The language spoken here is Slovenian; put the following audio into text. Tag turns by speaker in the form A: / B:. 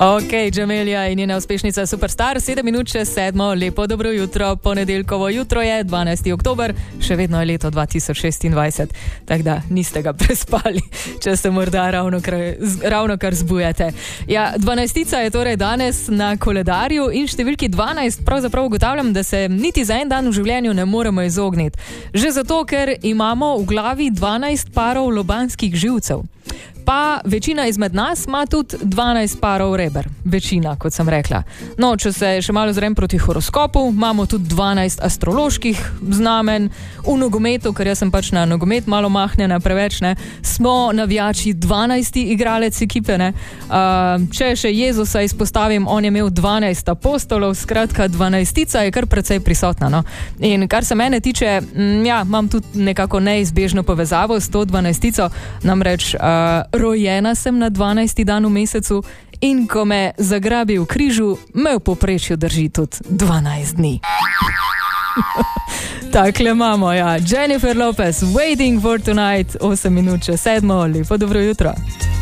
A: Ok, Džamelija in njena uspešnica Superstar, 7 minut čez 7, lepo dobro jutro, ponedeljkovo jutro je, 12. oktober, še vedno je leto 2026, tako da niste ga prespali, če se morda ravno kar zbujate. Ja, 12. je torej danes na koledarju in številki 12 pravzaprav ugotavljam, da se niti za en dan v življenju ne moremo izogniti. Že zato, ker imamo v glavi 12 parov lobanskih živcev. Pa večina izmed nas ima tudi 12 parov reber. Večina, kot sem rekla. No, če se še malo zrem proti horoskopu, imamo tudi 12 astroloških znamen. V nogometu, ker jaz sem pač na nogomet malo mahnjena preveč, ne, smo navijači 12. igralec ekipe, ne. Če še Jezusa izpostavim, on je imel 12 apostolov, skratka 12-tica je kar precej prisotna, no. In kar se mene tiče, ja, imam tudi nekako neizbežno povezavo s to 12-tico, namreč rojena sem na 12. dan v mesecu in ko me zagrabi v križu, me v povprečju drži tudi 12 dni. Takle imamo, ja. Jennifer Lopez, Waiting for Tonight, 8 minut čez 7, lepo dobro jutro.